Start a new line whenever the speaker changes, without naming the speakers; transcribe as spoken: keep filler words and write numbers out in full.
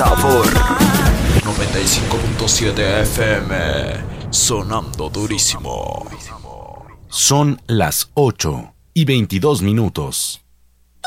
sabor. noventa y cinco punto siete F M, sonando durísimo.
Son las ocho y veintidós minutos.